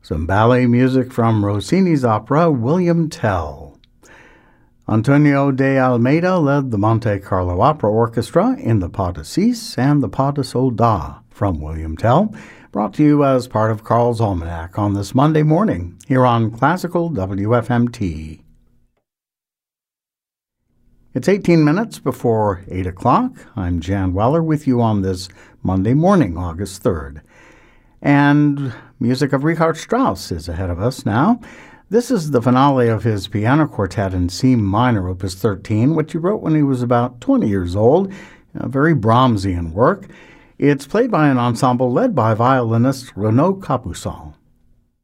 Some ballet music from Rossini's opera William Tell. Antonio de Almeida led the Monte Carlo Opera Orchestra in the Pas de Six and the Pas de Soldat from William Tell, brought to you as part of Carl's Almanac on this Monday morning here on Classical WFMT. It's 18 minutes before 8 o'clock. I'm Jan Weller with you on this Monday morning, August 3rd. And music of Richard Strauss is ahead of us now. This is the finale of his piano quartet in C minor, Opus 13, which he wrote when he was about 20 years old, a very Brahmsian work. It's played by an ensemble led by violinist Renaud Capuçon.